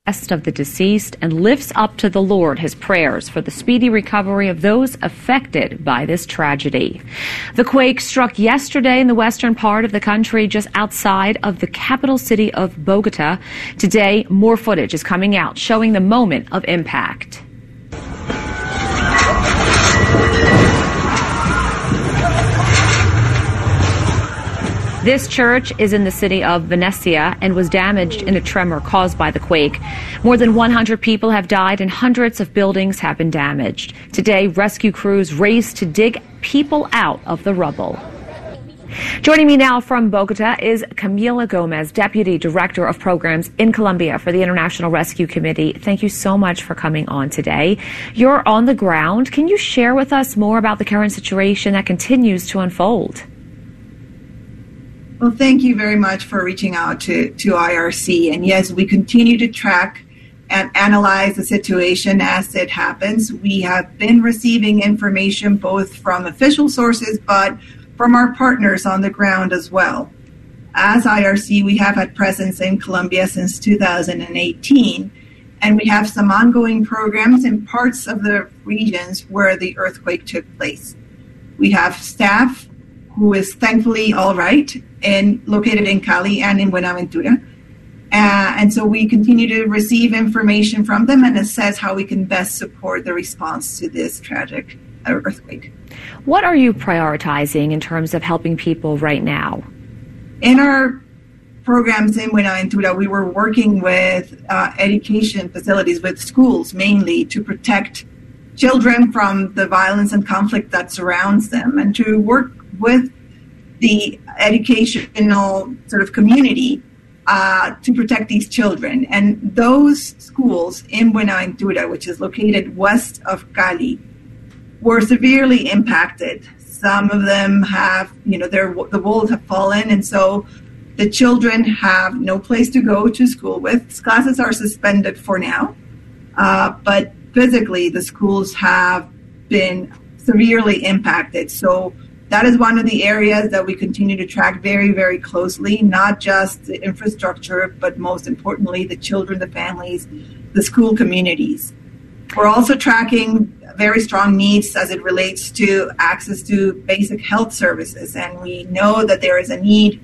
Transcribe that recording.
of the deceased and lifts up to the Lord his prayers for the speedy recovery of those affected by this tragedy. The quake struck yesterday in the western part of the country just outside of the capital city of Bogota. Today, more footage is coming out showing the moment of impact. This church is in the city of Venecia and was damaged in a tremor caused by the quake. More than 100 people have died and hundreds of buildings have been damaged. Today, rescue crews race to dig people out of the rubble. Joining me now from Bogota is Camila Gomez, Deputy Director of Programs in Colombia for the International Rescue Committee. Thank you so much for coming on today. You're on the ground. Can you share with us more about the current situation that continues to unfold? Well, thank you very much for reaching out to IRC. And yes, we continue to track and analyze the situation as it happens. We have been receiving information both from official sources, but from our partners on the ground as well. As IRC, we have had presence in Colombia since 2018, and we have some ongoing programs in parts of the regions where the earthquake took place. We have staff who is thankfully all right and located in Cali and in Buenaventura. And so we continue to receive information from them and assess how we can best support the response to this tragic earthquake. What are you prioritizing in terms of helping people right now? In our programs in Buenaventura, we were working with education facilities, with schools mainly, to protect children from the violence and conflict that surrounds them, and to work with the educational sort of community to protect these children. And those schools in Buenaventura, which is located west of Cali, were severely impacted. Some of them have, the walls have fallen, and so the children have no place to go to school with. Classes are suspended for now, but physically the schools have been severely impacted. So that is one of the areas that we continue to track very, very closely, not just the infrastructure, but most importantly, the children, the families, the school communities. We're also tracking very strong needs as it relates to access to basic health services, and we know that there is a need